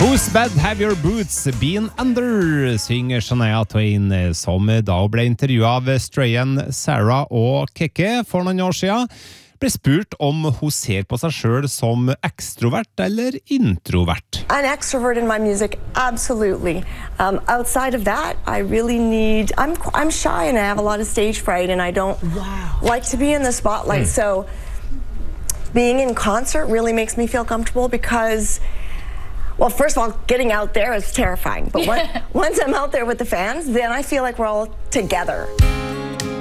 Whose bed have your boots been under? Synger Shania Twain, som da ble intervjuet av Strayan, Sarah og Keke for noen år siden. Ble spurt om hun ser på seg selv som ekstrovert eller introvert. An extrovert in my music, absolutely. Outside of that, I really need... I'm shy and I have a lot of stage fright and I don't like to be in the spotlight. So being in concert really makes me feel comfortable because... Well, first of all, getting out there is terrifying. But once I'm out there with the fans, then I feel like we're all together.